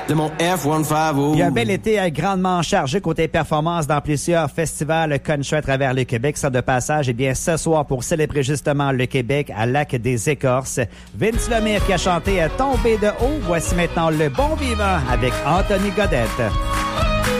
de mon F-150. Il y a un bel été grandement chargé côté performance dans plusieurs festivals country à travers le Québec. Ça de passage, eh bien, ce soir, pour célébrer justement le Québec à Lac des Écorces, Vince Lemire qui a chanté « Tombé de haut ». Voici maintenant Le Bon Vivant avec Anthony Godette.